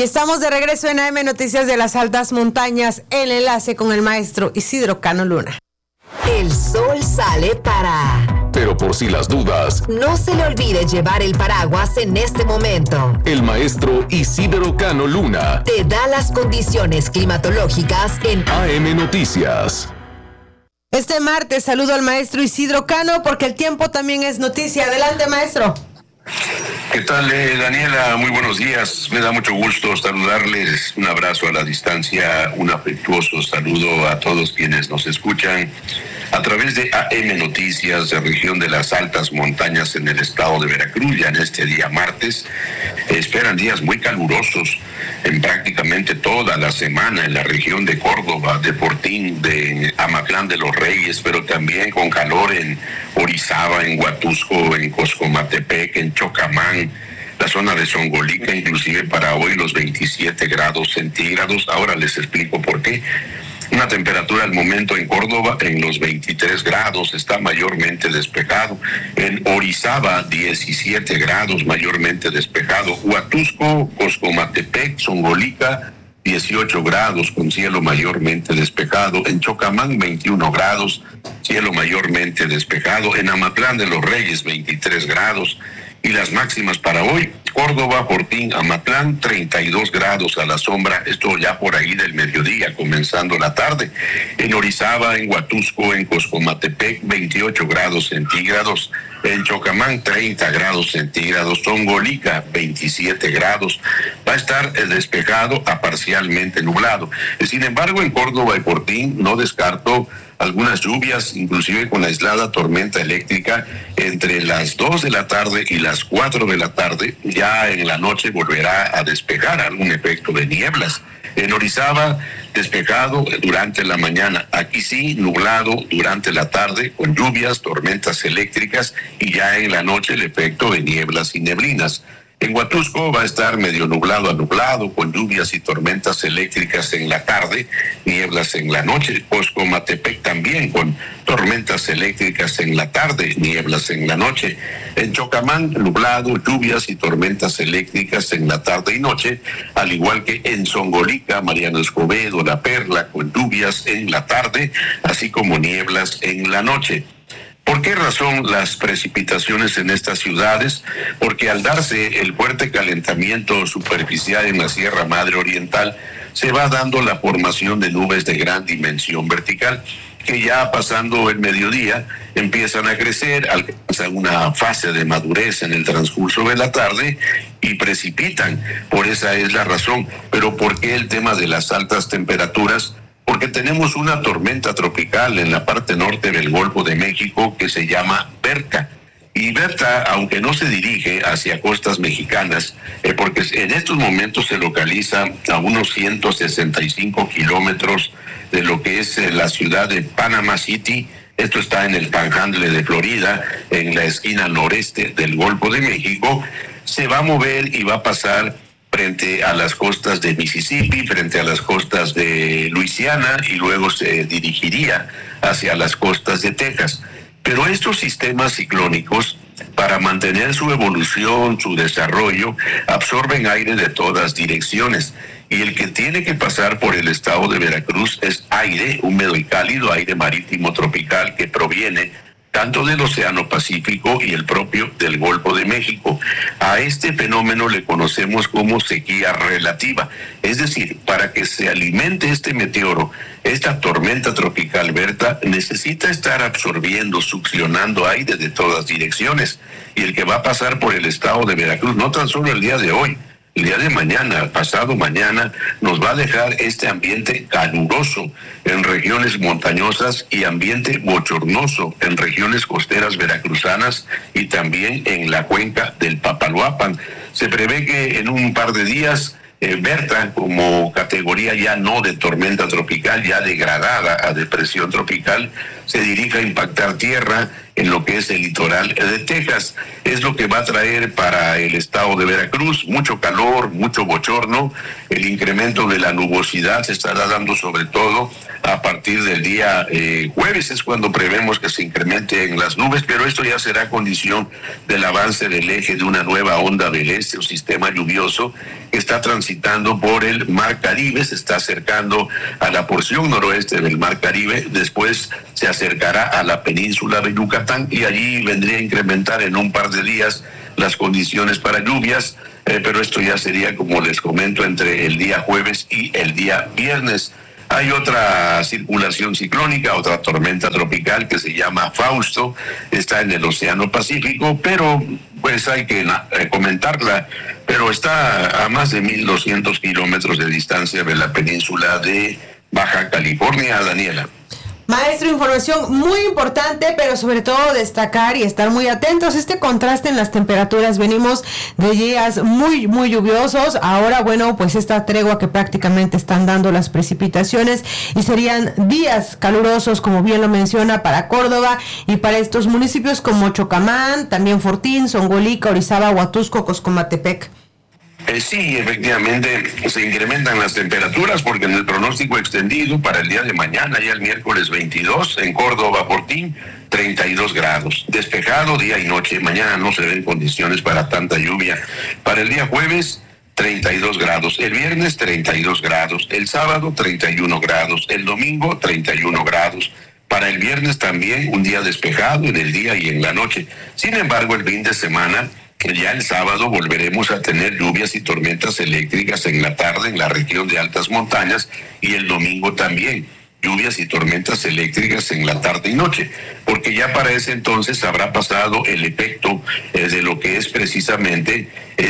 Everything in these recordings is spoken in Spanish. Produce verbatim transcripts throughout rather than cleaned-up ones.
Y estamos de regreso en A M Noticias de las Altas Montañas, el enlace con el maestro Isidro Cano Luna. El sol sale para... Pero por si las dudas, no se le olvide llevar el paraguas en este momento. El maestro Isidro Cano Luna te da las condiciones climatológicas en A M Noticias. Este martes saludo al maestro Isidro Cano porque el tiempo también es noticia. Adelante, maestro. ¿Qué tal, eh, Daniela? Muy buenos días. Me da mucho gusto saludarles. Un abrazo a la distancia, un afectuoso saludo a todos quienes nos escuchan a través de A M Noticias de región de las Altas Montañas en el estado de Veracruz. Ya en este día martes esperan días muy calurosos en prácticamente toda la semana en la región de Córdoba, de Portín, de Amatlán de los Reyes, pero también con calor en Orizaba, en Huatusco, en Coscomatepec, en Chocamán, la zona de Zongolica, inclusive para hoy los veintisiete grados centígrados. Ahora les explico por qué. Una temperatura al momento en Córdoba en los veintitrés grados, está mayormente despejado. En Orizaba, diecisiete grados, mayormente despejado. Huatusco, Coscomatepec, Zongolica, dieciocho grados con cielo mayormente despejado. En Chocamán, veintiuno grados, cielo mayormente despejado. En Amatlán de los Reyes, veintitrés grados. Y las máximas para hoy, Córdoba, Portín, Amatlán, treinta y dos grados a la sombra, esto ya por ahí del mediodía, comenzando la tarde. En Orizaba, en Huatusco, en Coscomatepec, veintiocho grados centígrados. En Chocamán, treinta grados centígrados. Zongolica, veintisiete grados. Va a estar despejado a parcialmente nublado. Sin embargo, en Córdoba y Portín no descarto algunas lluvias, inclusive con aislada tormenta eléctrica entre las dos de la tarde y las cuatro de la tarde. Ya en la noche volverá a despejar algún efecto de nieblas. En Orizaba, despejado durante la mañana. Aquí sí, nublado durante la tarde, con lluvias, tormentas eléctricas y ya en la noche el efecto de nieblas y neblinas. En Huatusco va a estar medio nublado a nublado, con lluvias y tormentas eléctricas en la tarde, nieblas en la noche. Coscomatepec también con tormentas eléctricas en la tarde, nieblas en la noche. En Chocamán, nublado, lluvias y tormentas eléctricas en la tarde y noche, al igual que en Zongolica, Mariano Escobedo, La Perla, con lluvias en la tarde, así como nieblas en la noche. ¿Por qué razón las precipitaciones en estas ciudades? Porque al darse el fuerte calentamiento superficial en la Sierra Madre Oriental, se va dando la formación de nubes de gran dimensión vertical, que ya pasando el mediodía empiezan a crecer, alcanzan una fase de madurez en el transcurso de la tarde y precipitan. Por esa es la razón. Pero ¿por qué el tema de las altas temperaturas? Porque tenemos una tormenta tropical en la parte norte del Golfo de México que se llama Berta. Y Berta, aunque no se dirige hacia costas mexicanas, eh, porque en estos momentos se localiza a unos ciento sesenta y cinco kilómetros de lo que es eh, la ciudad de Panama City. Esto está en el Panhandle de Florida, en la esquina noreste del Golfo de México. Se va a mover y va a pasar frente a las costas de Mississippi, frente a las costas de Luisiana y luego se dirigiría hacia las costas de Texas. Pero estos sistemas ciclónicos, para mantener su evolución, su desarrollo, absorben aire de todas direcciones. Y el que tiene que pasar por el estado de Veracruz es aire húmedo y cálido, aire marítimo tropical que proviene tanto del Océano Pacífico y el propio del Golfo de México. A este fenómeno le conocemos como sequía relativa. Es decir, para que se alimente este meteoro, esta tormenta tropical Berta necesita estar absorbiendo, succionando aire de todas direcciones. Y el que va a pasar por el estado de Veracruz, no tan solo el día de hoy, el día de mañana, pasado mañana, nos va a dejar este ambiente caluroso en regiones montañosas y ambiente bochornoso en regiones costeras veracruzanas y también en la cuenca del Papaloapan. Se prevé que en un par de días eh, Berta, como categoría ya no de tormenta tropical, ya degradada a depresión tropical, se dirija a impactar tierra en lo que es el litoral de Texas. Es lo que va a traer para el estado de Veracruz mucho calor, mucho bochorno. El incremento de la nubosidad se estará dando sobre todo a partir del día eh, jueves, es cuando prevemos que se incrementen las nubes, pero esto ya será condición del avance del eje de una nueva onda del este o sistema lluvioso que está transitando por el Mar Caribe, se está acercando a la porción noroeste del Mar Caribe, después se acercará a la península de Yucatán y allí vendría a incrementar en un par de días las condiciones para lluvias, eh, pero esto ya sería, como les comento, entre el día jueves y el día viernes. Hay otra circulación ciclónica, otra tormenta tropical que se llama Fausto, está en el Océano Pacífico, pero pues hay que eh, comentarla, pero está a más de mil doscientos kilómetros de distancia de la península de Baja California, Daniela. Maestro, información muy importante, pero sobre todo destacar y estar muy atentos. Este contraste en las temperaturas, venimos de días muy, muy lluviosos. Ahora, bueno, pues esta tregua que prácticamente están dando las precipitaciones y serían días calurosos, como bien lo menciona, para Córdoba y para estos municipios como Chocamán, también Fortín, Zongolica, Orizaba, Huatusco, Coscomatepec. Eh, sí, efectivamente se incrementan las temperaturas porque en el pronóstico extendido para el día de mañana, ya el miércoles veintidós, en Córdoba, Fortín, treinta y dos grados. Despejado día y noche. Mañana no se ven condiciones para tanta lluvia. Para el día jueves, treinta y dos grados. El viernes, treinta y dos grados. El sábado, treinta y uno grados. El domingo, treinta y uno grados. Para el viernes también un día despejado en el día y en la noche. Sin embargo, el fin de semana, que ya el sábado volveremos a tener lluvias y tormentas eléctricas en la tarde en la región de altas montañas y el domingo también lluvias y tormentas eléctricas en la tarde y noche, porque ya para ese entonces habrá pasado el efecto eh, de lo que es precisamente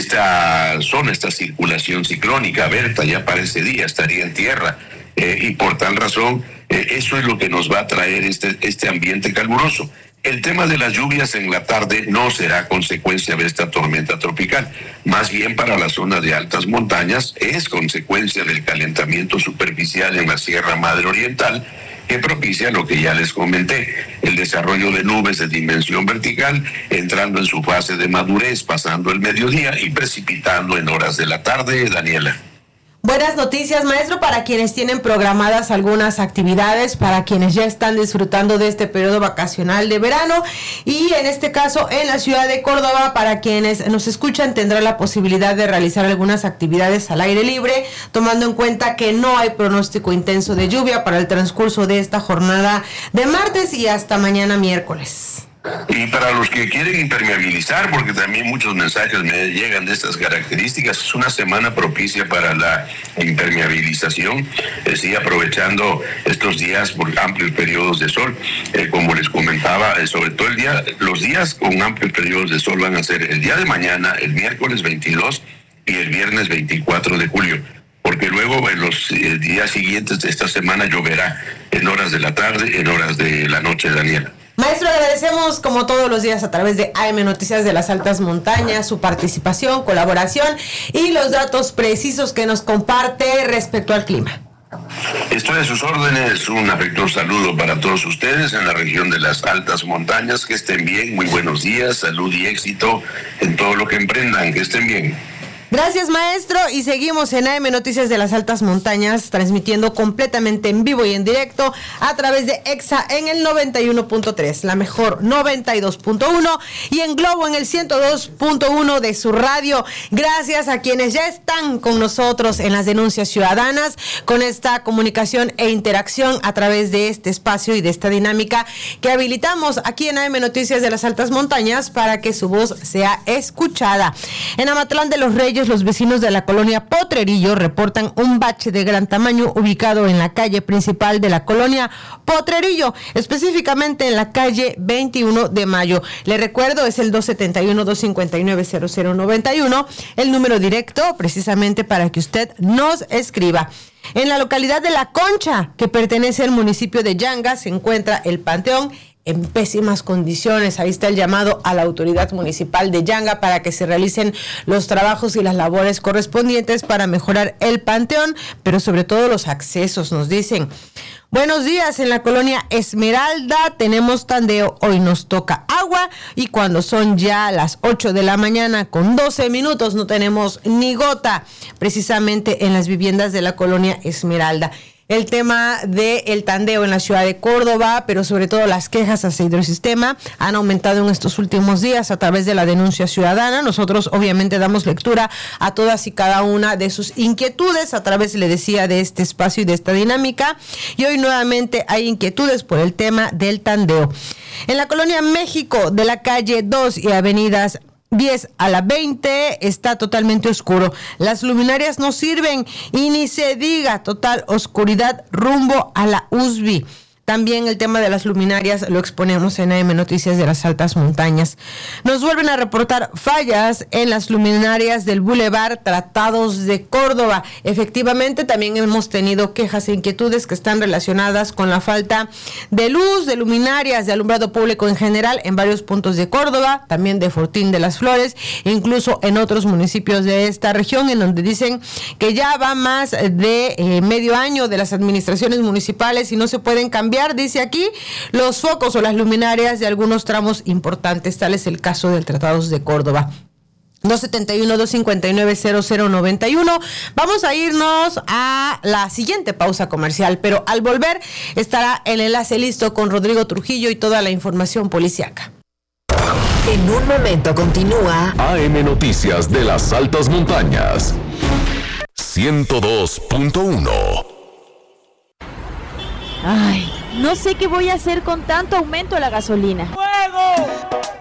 esta zona, esta circulación ciclónica. Berta ya para ese día estaría en tierra eh, y por tal razón eh, eso es lo que nos va a traer este, este ambiente caluroso. El tema de las lluvias en la tarde no será consecuencia de esta tormenta tropical, más bien para la zona de altas montañas es consecuencia del calentamiento superficial en la Sierra Madre Oriental, que propicia lo que ya les comenté, el desarrollo de nubes de dimensión vertical, entrando en su fase de madurez, pasando el mediodía y precipitando en horas de la tarde, Daniela. Buenas noticias, maestro, para quienes tienen programadas algunas actividades, para quienes ya están disfrutando de este periodo vacacional de verano y en este caso en la ciudad de Córdoba, para quienes nos escuchan tendrá la posibilidad de realizar algunas actividades al aire libre, tomando en cuenta que no hay pronóstico intenso de lluvia para el transcurso de esta jornada de martes y hasta mañana miércoles. Y para los que quieren impermeabilizar, porque también muchos mensajes me llegan de estas características, es una semana propicia para la impermeabilización, eh, sí, aprovechando estos días por amplios periodos de sol, eh, como les comentaba, eh, sobre todo el día, los días con amplios periodos de sol van a ser el día de mañana, el miércoles veintidós y el viernes veinticuatro de julio, porque luego en los eh, días siguientes de esta semana lloverá en horas de la tarde, en horas de la noche, Daniela. Maestro, agradecemos como todos los días a través de A M Noticias de las Altas Montañas su participación, colaboración y los datos precisos que nos comparte respecto al clima. Estoy a sus órdenes, un afectuoso saludo para todos ustedes en la región de las Altas Montañas, que estén bien, muy buenos días, salud y éxito en todo lo que emprendan, que estén bien. Gracias, maestro, y seguimos en A M Noticias de las Altas Montañas, transmitiendo completamente en vivo y en directo a través de EXA en el noventa y uno punto tres, la mejor noventa y dos punto uno y en Globo en el ciento dos punto uno de su radio. Gracias a quienes ya están con nosotros en las denuncias ciudadanas, con esta comunicación e interacción a través de este espacio y de esta dinámica que habilitamos aquí en A M Noticias de las Altas Montañas para que su voz sea escuchada. En Amatlán de los Reyes, los vecinos de la colonia Potrerillo reportan un bache de gran tamaño ubicado en la calle principal de la colonia Potrerillo, específicamente en la calle veintiuno de mayo. Le recuerdo, es el dos siete uno, dos cinco nueve, cero cero nueve uno, el número directo precisamente para que usted nos escriba. En la localidad de La Concha, que pertenece al municipio de Yanga, se encuentra el Panteón en pésimas condiciones. Ahí está el llamado a la autoridad municipal de Yanga para que se realicen los trabajos y las labores correspondientes para mejorar el panteón, pero sobre todo los accesos, nos dicen. Buenos días, en la colonia Esmeralda tenemos tandeo, hoy nos toca agua y cuando son ya las ocho de la mañana con doce minutos no tenemos ni gota, precisamente en las viviendas de la colonia Esmeralda. El tema del tandeo en la ciudad de Córdoba, pero sobre todo las quejas hacia Hidrosistema han aumentado en estos últimos días a través de la denuncia ciudadana. Nosotros obviamente damos lectura a todas y cada una de sus inquietudes a través, le decía, de este espacio y de esta dinámica. Y hoy nuevamente hay inquietudes por el tema del tandeo. En la colonia México de la calle dos y avenidas diez a la veinte está totalmente oscuro. Las luminarias no sirven y ni se diga, total oscuridad rumbo a la U S B I. También el tema de las luminarias lo exponemos en A M Noticias de las Altas Montañas. Nos vuelven a reportar fallas en las luminarias del Boulevard Tratados de Córdoba. Efectivamente, también hemos tenido quejas e inquietudes que están relacionadas con la falta de luz, de luminarias, de alumbrado público en general en varios puntos de Córdoba, también de Fortín de las Flores, e incluso en otros municipios de esta región, en donde dicen que ya va más de eh, medio año de las administraciones municipales y no se pueden cambiar. Dice aquí, los focos o las luminarias de algunos tramos importantes, tal es el caso del Tratados de Córdoba. dos setenta y uno, dos cincuenta y nueve, cero cero noventa y uno. Vamos a irnos a la siguiente pausa comercial, pero al volver estará el enlace listo con Rodrigo Trujillo y toda la información policíaca. En un momento continúa A M Noticias de las Altas Montañas. ciento dos punto uno. Ay, no sé qué voy a hacer con tanto aumento de la gasolina. ¡Fuego!